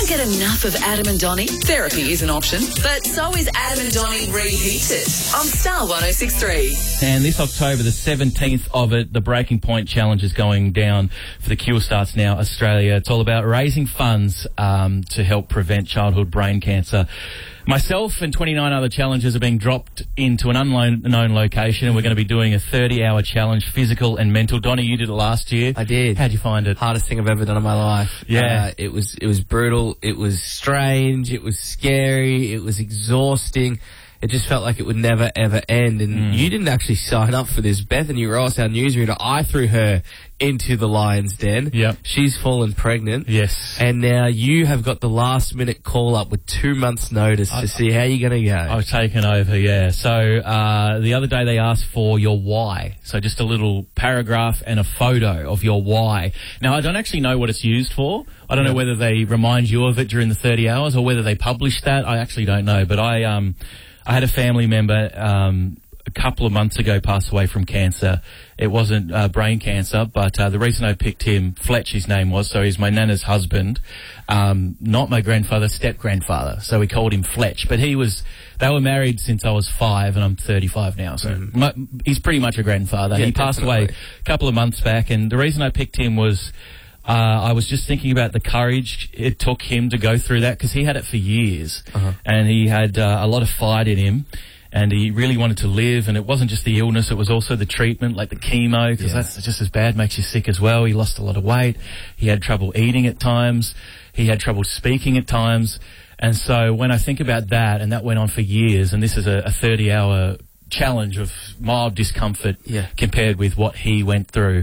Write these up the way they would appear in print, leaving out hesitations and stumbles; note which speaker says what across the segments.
Speaker 1: get enough of Adam and Donnie? Therapy is an option, but so is Adam and Donnie Reheated on Star 106.3.
Speaker 2: And this October, the 17th of it, the Breaking Point Challenge is going down for the Cure Starts Now Australia. It's all about raising funds to help prevent childhood brain cancer. Myself and 29 other challengers are being dropped into an unknown location, and we're going to be doing a 30-hour challenge, physical and mental. Donnie, you did it last year.
Speaker 3: I did.
Speaker 2: How'd you find it?
Speaker 3: Hardest thing I've ever done in my life.
Speaker 2: Yeah.
Speaker 3: It was brutal. It was strange. It was scary. It was exhausting. It just felt like it would never, ever end. And you didn't actually sign up for this. Bethany Ross, our newsreader, I threw her into the lion's den.
Speaker 2: Yep.
Speaker 3: She's fallen pregnant.
Speaker 2: Yes.
Speaker 3: And now you have got the last-minute call-up with 2 months' notice to see how you're going to go.
Speaker 2: I've taken over, yeah. So the other day they asked for your why. So just a little paragraph and a photo of your why. Now, I don't actually know what it's used for. I don't know whether they remind you of it during the 30 hours or whether they publish that. I actually don't know. But I had a family member a couple of months ago pass away from cancer. It wasn't brain cancer, but the reason I picked him, Fletch his name was, so he's my nana's husband, not my grandfather, step-grandfather. So we called him Fletch. But they were married since I was 5 and I'm 35 now. So he's pretty much a grandfather.
Speaker 3: Yeah,
Speaker 2: he passed away a couple of months back, and the reason I picked him was I was just thinking about the courage it took him to go through that, because he had it for years, and he had a lot of fight in him, and he really wanted to live. And it wasn't just the illness, it was also the treatment, like the chemo, because that's just as bad, makes you sick as well. He lost a lot of weight. He had trouble eating at times. He had trouble speaking at times. And so when I think about that, and that went on for years, and this is a 30-hour challenge of mild discomfort compared with what he went through.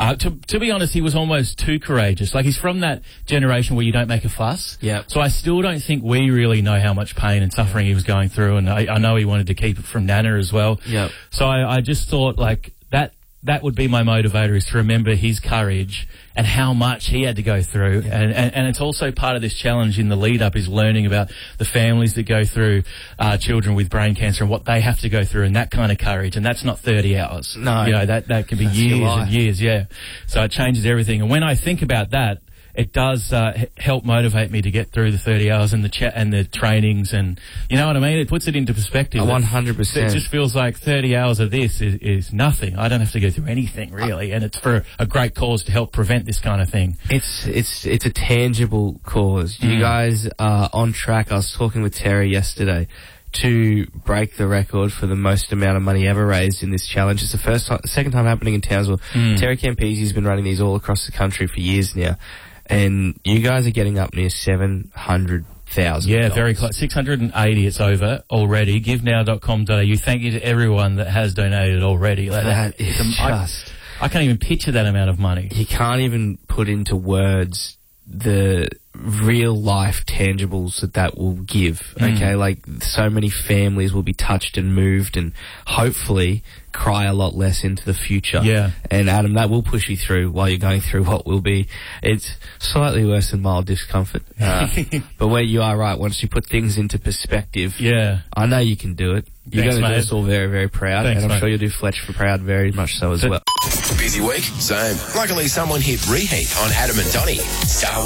Speaker 2: To be honest, he was almost too courageous. Like, he's from that generation where you don't make a fuss.
Speaker 3: Yeah.
Speaker 2: So I still don't think we really know how much pain and suffering he was going through, and I know he wanted to keep it from Nana as well.
Speaker 3: Yeah.
Speaker 2: So I just thought, like, that would be my motivator, is to remember his courage and how much he had to go through. And it's also part of this challenge in the lead up, is learning about the families that go through children with brain cancer and what they have to go through, and that kind of courage. And that's not 30 hours.
Speaker 3: No.
Speaker 2: You know, that can be years and years, yeah. So it changes everything. And when I think about that, it does help motivate me to get through the 30 hours and the trainings, and you know what I mean? It puts it into perspective.
Speaker 3: 100%.
Speaker 2: It just feels like 30 hours of this is nothing. I don't have to go through anything, really, and it's for a great cause to help prevent this kind of thing.
Speaker 3: It's a tangible cause. You guys are on track. I was talking with Terry yesterday to break the record for the most amount of money ever raised in this challenge. It's the second time happening in Townsville. Terry Campese has been running these all across the country for years now. And you guys are getting up near $700,000.
Speaker 2: Yeah, very close. 680 it's over already. GiveNow.com.au. Thank you to everyone that has donated already.
Speaker 3: That is just...
Speaker 2: I can't even picture that amount of money.
Speaker 3: You can't even put into words the real life tangibles that will give. Okay, like, so many families will be touched and moved, and hopefully cry a lot less into the future.
Speaker 2: Yeah.
Speaker 3: And Adam, that will push you through while you're going through what will be, it's slightly worse than mild discomfort. But where you are right, once you put things into perspective, I know you can do it. You're going to do us all very, very proud.
Speaker 2: Thanks,
Speaker 3: and I'm sure you'll do Fletch for proud very much so as well.
Speaker 4: Busy week? Same. Luckily, someone hit reheat on Adam and Donnie. Star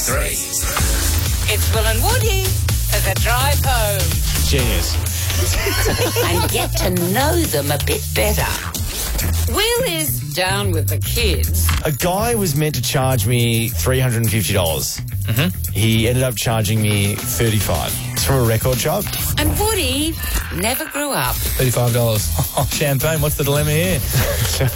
Speaker 4: 106.3.
Speaker 5: It's Will and Woody for the drive home.
Speaker 4: Cheers.
Speaker 5: And get to know them a bit better. Will is down with the kids.
Speaker 6: A guy was meant to charge me $350. He ended up charging me $35. It's from a record shop.
Speaker 5: And Woody never grew up.
Speaker 7: $35. Oh, champagne. What's the dilemma here?